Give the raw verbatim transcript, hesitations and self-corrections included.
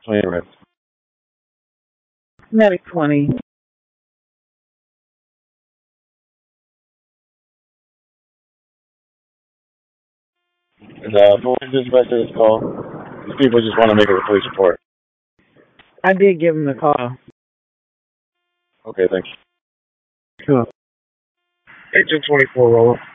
twenty minutes. Medic twenty. And, uh, what was this rest of this call? These people just want to make a police report. I did give him the call. Okay, thanks. Sure. Agent twenty-four, roll.